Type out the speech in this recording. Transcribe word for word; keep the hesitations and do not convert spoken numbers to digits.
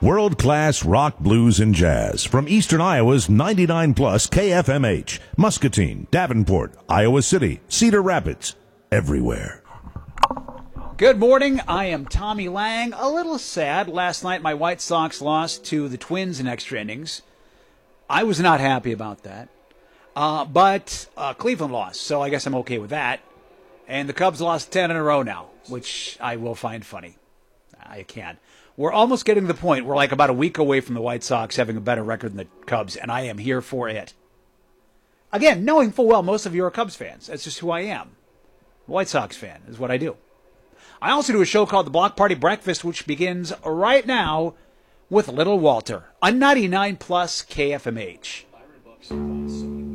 World-class rock, blues, and jazz from Eastern Iowa's ninety-nine plus K F M H, Muscatine, Davenport, Iowa City, Cedar Rapids, everywhere. Good morning. I am Tommy Lang. A little sad. Last night my White Sox lost to the Twins in extra innings. I was not happy about that. Uh, but uh, Cleveland lost, so I guess I'm okay with that. And the Cubs lost ten in a row now, which I will find funny. I can. We're almost getting to the point. We're like about a week away from the White Sox having a better record than the Cubs, and I am here for it. Again, knowing full well most of you are Cubs fans. That's just who I am. White Sox fan is what I do. I also do a show called The Block Party Breakfast, which begins right now with Little Walter on ninety-nine plus K F M H.